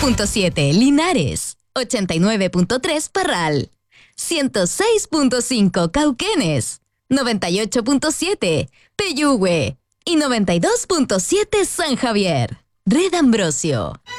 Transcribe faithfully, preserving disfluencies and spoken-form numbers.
punto siete Linares, ochenta y nueve punto tres Parral, ciento seis punto cinco Cauquenes, noventa y ocho punto siete Peyúgue y noventa y dos punto siete San Javier. Red Ambrosio.